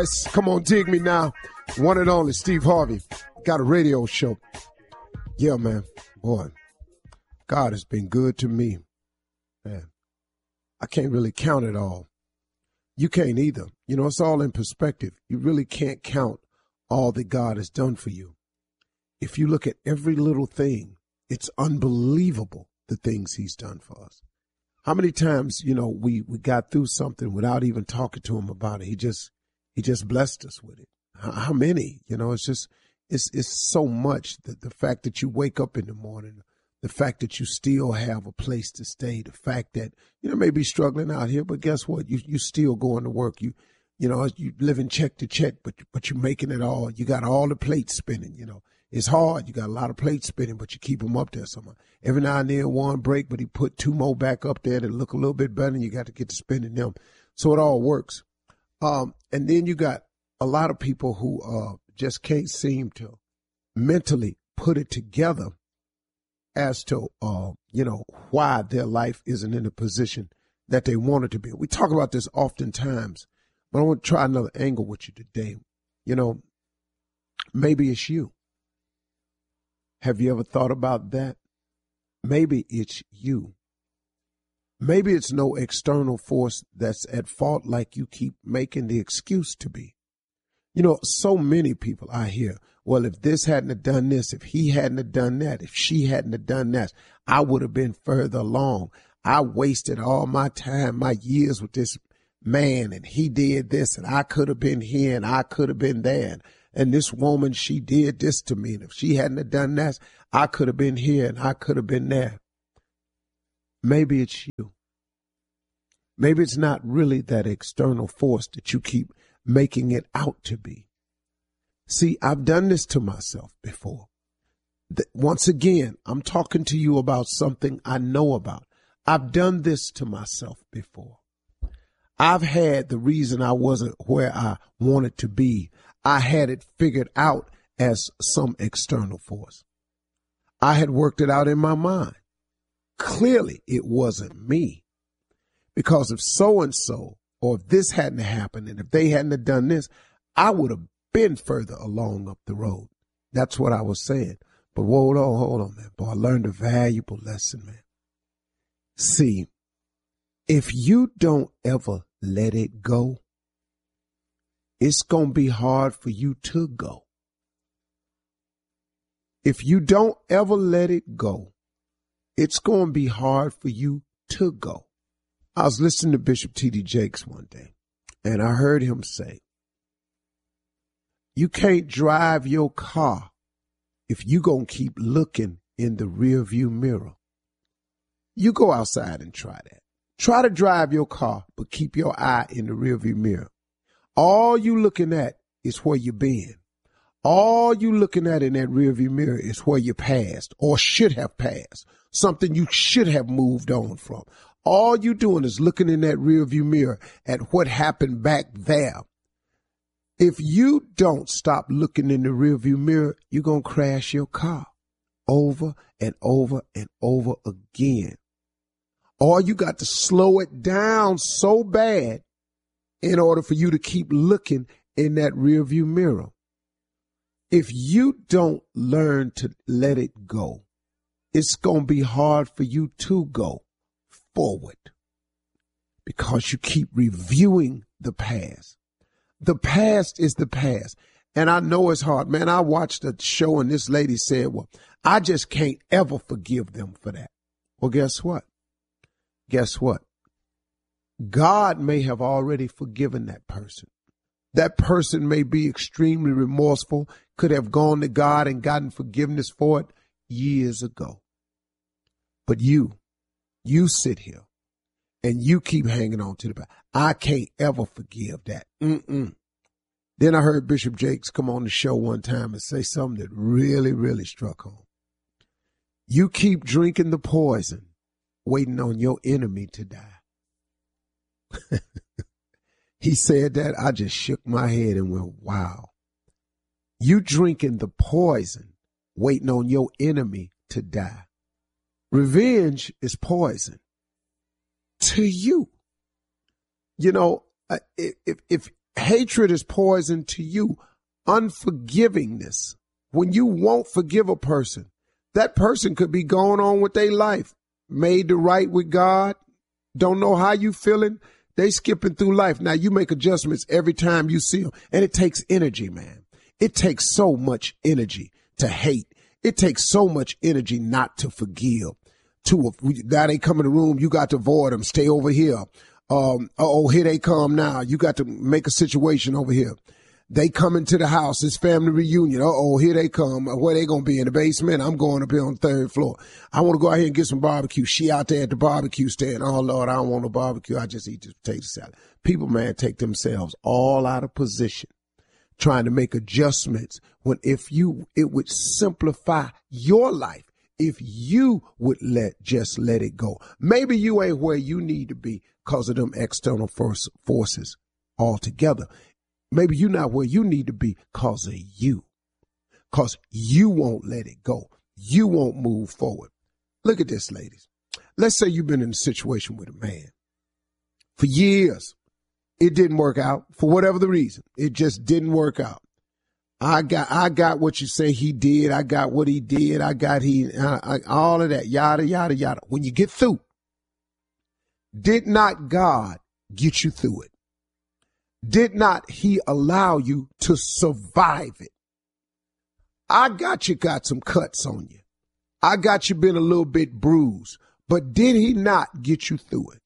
Come on, dig me now. One and only Steve Harvey. Got a radio show. Yeah, man. Boy, God has been good to me. Man, I can't really count it all. You can't either. You know, it's all in perspective. You really can't count all that God has done for you. If you look at every little thing, it's unbelievable the things he's done for us. How many times, you know, we got through something without even talking to him about it. He just blessed us with it. How many? You know, it's so much that the fact that you wake up in the morning, the fact that you still have a place to stay, the fact that, you know, maybe struggling out here, but guess what? You still going to work. You know, you living check to check, but you're making it all. You got all the plates spinning, you know. It's hard. You got a lot of plates spinning, but you keep them up there somehow. Every now and then one break, but he put two more back up there that look a little bit better, and you got to get to spinning them. So it all works. And then you got a lot of people who just can't seem to mentally put it together as to, you know, why their life isn't in the position that they want it to be. We talk about this oftentimes, but I want to try another angle with you today. You know, maybe it's you. Have you ever thought about that? Maybe it's you. Maybe it's no external force that's at fault like you keep making the excuse to be. You know, so many people I hear, well, if this hadn't have done this, if he hadn't have done that, if she hadn't have done that, I would have been further along. I wasted all my time, my years with this man, and he did this, and I could have been here, and I could have been there. And this woman, she did this to me. And if she hadn't have done that, I could have been here, and I could have been there. Maybe it's you. Maybe it's not really that external force that you keep making it out to be. See, I've done this to myself before. Once again, I'm talking to you about something I know about. I've done this to myself before. I've had the reason I wasn't where I wanted to be. I had it figured out as some external force. I had worked it out in my mind. Clearly, it wasn't me. Because if so-and-so, or if this hadn't happened, and if they hadn't have done this, I would have been further along up the road. That's what I was saying. But hold on, man. Boy, I learned a valuable lesson, man. See, if you don't ever let it go, it's going to be hard for you to go. If you don't ever let it go, it's going to be hard for you to go. I was listening to Bishop T.D. Jakes one day, and I heard him say, you can't drive your car if you going to keep looking in the rearview mirror. You go outside and try that. Try to drive your car, but keep your eye in the rearview mirror. All you looking at is where you been. All you looking at in that rearview mirror is where you passed or should have passed, something you should have moved on from. All you doing is looking in that rearview mirror at what happened back there. If you don't stop looking in the rearview mirror, you're going to crash your car over and over and over again. Or you got to slow it down so bad in order for you to keep looking in that rearview mirror. If you don't learn to let it go, it's going to be hard for you to go forward because you keep reviewing the past. The past is the past. And I know it's hard. Man, I watched a show and this lady said, well, I just can't ever forgive them for that. Well, guess what? Guess what? God may have already forgiven that person. That person may be extremely remorseful, could have gone to God and gotten forgiveness for it years ago. But you sit here and you keep hanging on to the past. I can't ever forgive that. Then I heard Bishop Jakes come on the show one time and say something that really, really struck home. You keep drinking the poison, waiting on your enemy to die. He said that, I just shook my head and went, wow. You drinking the poison, waiting on your enemy to die. Revenge is poison to you. You know, if Hatred is poison to you. Unforgivingness. When you won't forgive a person, that person could be going on with their life, made to right with God, don't know how you feeling. They skipping through life. Now you make adjustments every time you see them. And it takes energy, man. It takes so much energy to hate. It takes so much energy not to forgive. Now they come in the room, you got to avoid them. Stay over here. Here they come now. You got to make a situation over here. They come into the house. It's family reunion. Here they come. Where they going to be? In the basement? I'm going up here on the 3rd floor. I want to go out here and get some barbecue. She out there at the barbecue stand. Oh, Lord, I don't want no barbecue. I just eat this potato salad. People, man, take themselves all out of position trying to make adjustments when it would simplify your life if you would just let it go. Maybe you ain't where you need to be because of them external forces altogether. Maybe you're not where you need to be because of you. Because you won't let it go. You won't move forward. Look at this, ladies. Let's say you've been in a situation with a man for years. It didn't work out for whatever the reason. It just didn't work out. I got what you say he did. I got what he did. All of that, yada, yada, yada. When you get through, did not God get you through it? Did not he allow you to survive it? I got you got some cuts on you. I got you been a little bit bruised, but did he not get you through it?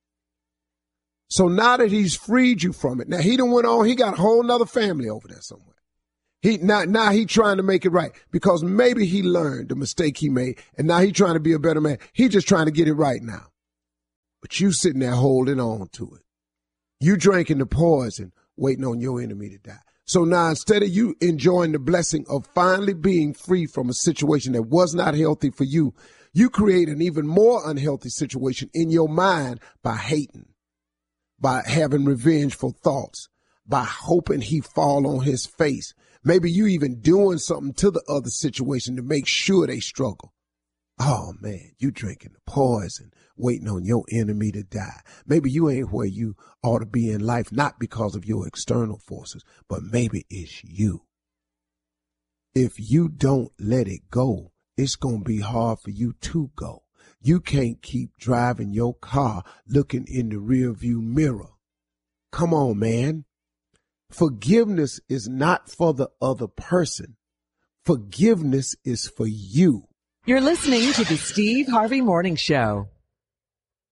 So now that he's freed you from it, now he done went on, he got a whole nother family over there somewhere. Now he trying to make it right because maybe he learned the mistake he made and now he trying to be a better man. He just trying to get it right now. But you sitting there holding on to it. You drinking the poison, waiting on your enemy to die. So now instead of you enjoying the blessing of finally being free from a situation that was not healthy for you, you create an even more unhealthy situation in your mind by hating, by having revengeful thoughts, by hoping he fall on his face. Maybe you even doing something to the other situation to make sure they struggle. Oh, man, you drinking the poison, waiting on your enemy to die. Maybe you ain't where you ought to be in life, not because of your external forces, but maybe it's you. If you don't let it go, it's going to be hard for you to go. You can't keep driving your car looking in the rearview mirror. Come on, man. Forgiveness is not for the other person. Forgiveness is for you. You're listening to the Steve Harvey Morning Show.